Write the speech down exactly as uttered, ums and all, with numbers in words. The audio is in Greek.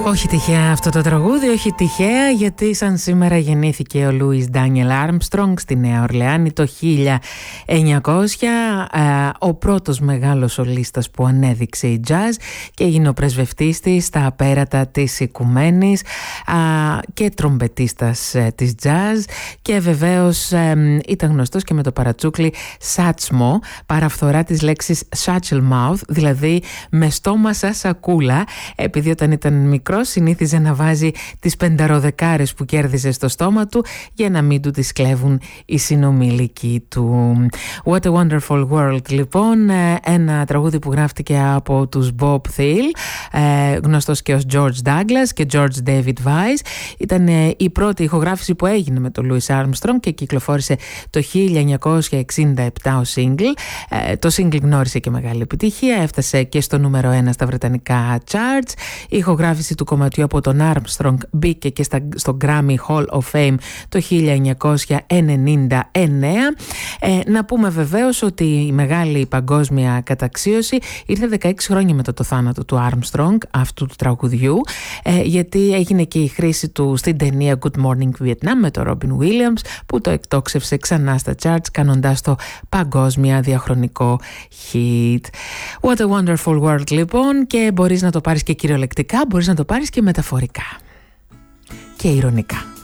Όχι τυχαία αυτό το τραγούδι, όχι τυχαία, γιατί σαν σήμερα γεννήθηκε ο Λούις Ντάνιελ Άρμστρονγκ στη Νέα Ορλεάνη το χίλια εννιακόσια, ο πρώτος μεγάλος σολίστας που ανέδειξε η jazz και έγινε ο πρεσβευτής της στα πέρατα της οικουμένης και τρομπετίστας της jazz, και βεβαίως ήταν γνωστός και με το παρατσούκλι σάτσμο, παραφθορά της λέξης satchel mouth, δηλαδή με στόμα σαν σακούλα, επειδή όταν ήταν μικρό συνήθιζε να βάζει τις πενταροδεκάρες που κέρδιζε στο στόμα του για να μην του τις κλέβουν οι συνομιλικοί του. What a Wonderful World, λοιπόν, ένα τραγούδι που γράφτηκε από τους Bob Thiel, γνωστός και ως George Douglas και George David Weiss. Ήταν η πρώτη ηχογράφηση που έγινε με τον Louis Armstrong και κυκλοφόρησε το χίλια εννιακόσια εξήντα επτά ως single. Το single γνώρισε και μεγάλη επιτυχία, έφτασε και στο νούμερο ένα στα βρετανικά charts. Η ηχογράφηση του κομματιού από τον Armstrong μπήκε και στα, στο Grammy Hall of Fame το χίλια εννιακόσια ενενήντα εννέα. Ε, να πούμε βεβαίως ότι η μεγάλη παγκόσμια καταξίωση ήρθε δεκαέξι χρόνια μετά το θάνατο του Armstrong, αυτού του τραγουδιού, ε, γιατί έγινε και η χρήση του στην ταινία Good Morning Vietnam με τον Robin Williams, που το εκτόξευσε ξανά στα charts, κάνοντας το παγκόσμια διαχρονικό hit. What a Wonderful World, λοιπόν, και μπορείς να το πάρεις και κυριολεκτικά, μπορείς να το πάρεις και μεταφορικά και ειρωνικά.